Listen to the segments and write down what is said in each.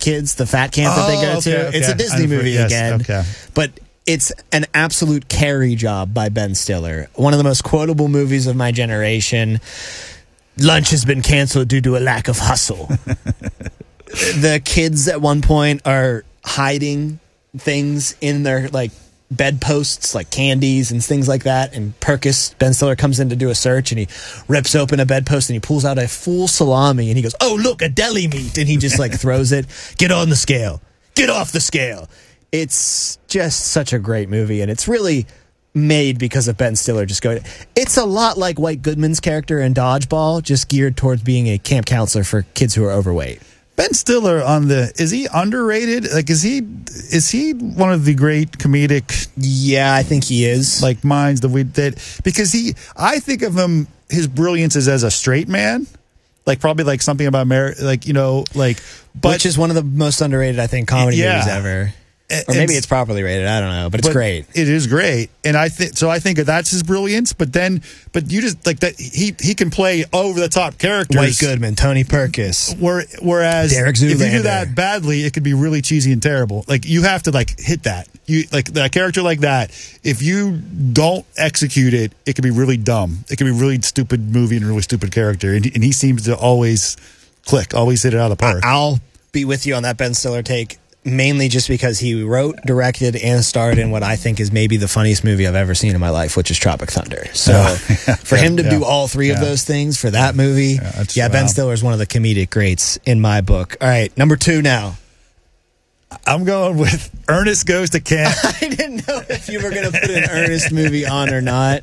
kids, the fat camp that they go to. Okay. It's a Disney movie again. Okay. But it's an absolute carry job by Ben Stiller. One of the most quotable movies of my generation. Lunch has been canceled due to a lack of hustle. The kids at one point are hiding things in their like bedposts, like candies and things like that. And Ben Stiller comes in to do a search, and he rips open a bedpost and he pulls out a full salami, and he goes, "Oh, look, a deli meat," and he just like throws it. "Get on the scale. Get off the scale." It's just such a great movie, and it's really made because of Ben Stiller just going. It's a lot like White Goodman's character in Dodgeball, just geared towards being a camp counselor for kids who are overweight. Ben Stiller is he underrated? Like, is he one of the great comedic? Yeah, I think he is. Like minds because I think of him, his brilliance is as a straight man, like probably like something about marriage, like which is one of the most underrated, I think, comedy movies ever. Or maybe it's properly rated. I don't know, but it's great. It is great, and I think that's his brilliance. But you just like that he can play over the top characters. White Goodman, Tony Perkis. Whereas Derek Zoolander. If you do that badly, it could be really cheesy and terrible. Like you have to like hit that. You like that character like that. If you don't execute it, it could be really dumb. It could be a really stupid movie and a really stupid character. And he seems to always click, always hit it out of the park. I'll be with you on that Ben Stiller take. Mainly just because he wrote, directed, and starred in what I think is maybe the funniest movie I've ever seen in my life, which is Tropic Thunder. So for him to do all three of those things for that movie, Ben Stiller is one of the comedic greats in my book. All right, number 2 now. I'm going with Ernest Goes to Camp. I didn't know if you were going to put an Ernest movie on or not.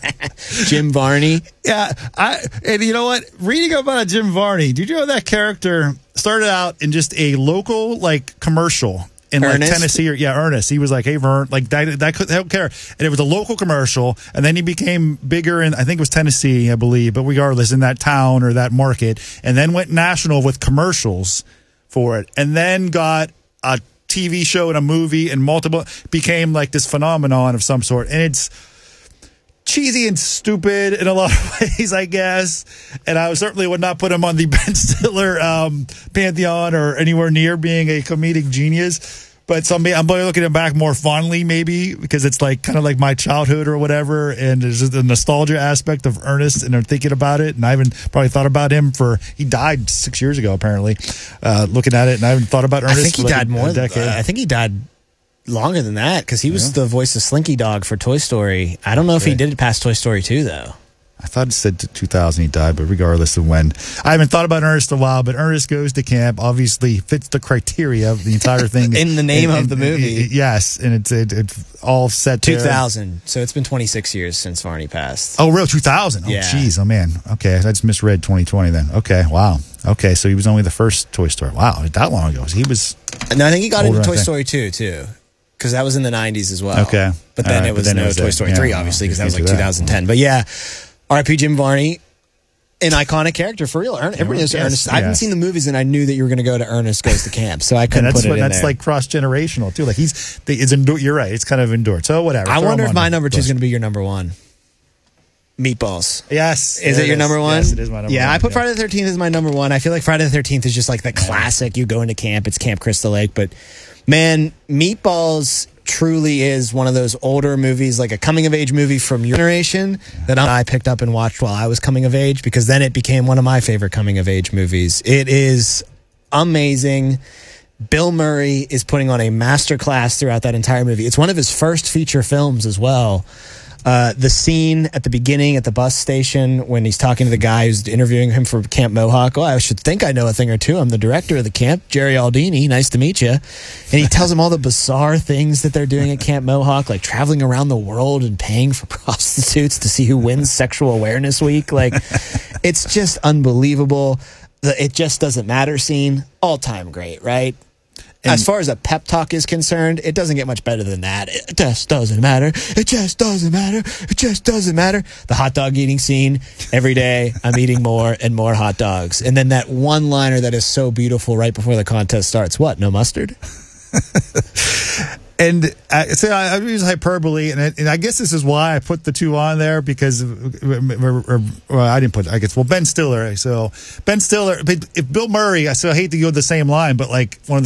Jim Varney. Yeah, and you know what? Reading about Jim Varney, did you know that character started out in just a local like commercial in like Tennessee? Ernest. He was like, "Hey, Vern," like that could, I don't care. And it was a local commercial, and then he became bigger in I think it was Tennessee, I believe, but regardless, in that town or that market, and then went national with commercials for it, and then got a TV show and a movie and became like this phenomenon of some sort. And it's cheesy and stupid in a lot of ways, I guess. And I certainly would not put him on the Ben Stiller pantheon or anywhere near being a comedic genius. But I'm looking at back more fondly, maybe, because it's like kind of like my childhood or whatever. And there's just the nostalgia aspect of Ernest, and I'm thinking about it. And I haven't probably thought about him he died 6 years ago, apparently, looking at it. And I haven't thought about Ernest. I think he died more than a decade. I think he died longer than that because he was the voice of Slinky Dog for Toy Story. I don't know if he did it past Toy Story 2, though. I thought it said 2000 he died, but regardless of when. I haven't thought about Ernest in a while, but Ernest Goes to Camp obviously fits the criteria of the entire thing. In the name of the movie. Yes, and it's all set 2000. There. So it's been 26 years since Varney passed. Oh, real 2000? Oh, jeez. Oh, man. Okay, I just misread 2020 then. Okay, wow. Okay, so he was only the first Toy Story. Wow, that long ago. He was... No, I think he got into Toy Story 2, too. Because that was in the 90s as well. Okay. But then it was Toy Story 3, obviously, because that was like 2010. But yeah... R.I.P. Jim Varney, an iconic character for real. Everybody knows Ernest. I haven't seen the movies, and I knew that you were going to go to Ernest Goes to Camp, so I couldn't put it in there. That's like cross-generational, too. Like you're right. It's kind of endured. So whatever. I wonder if my number 2 is going to be your number 1. Meatballs. Yes. Is it your number 1? Yes, it is my number 1. Yeah, I put Friday the 13th as my number 1. I feel like Friday the 13th is just like the classic. You go into camp. It's Camp Crystal Lake. But, man, Meatballs truly is one of those older movies, like a coming-of-age movie from your generation that I picked up and watched while I was coming of age, because then it became one of my favorite coming-of-age movies. It is amazing. Bill Murray is putting on a masterclass throughout that entire movie. It's one of his first feature films as well. The scene at the beginning at the bus station when he's talking to the guy who's interviewing him for Camp Mohawk. Oh, I should think I know a thing or two. I'm the director of the camp, Jerry Aldini. Nice to meet you. And he tells him all the bizarre things that they're doing at Camp Mohawk, like traveling around the world and paying for prostitutes to see who wins Sexual Awareness Week. Like, it's just unbelievable. The It Just Doesn't Matter scene, all-time great, right? And as far as a pep talk is concerned, it doesn't get much better than that. It just doesn't matter. It just doesn't matter. It just doesn't matter. The hot dog eating scene. Every day I'm eating more and more hot dogs. And then that one-liner that is so beautiful right before the contest starts. What? No mustard? And so I use hyperbole, and I guess this is why I put the 2 on there, because I didn't put, I guess, Ben Stiller. So Ben Stiller, if Bill Murray, I hate to go the same line, but like one of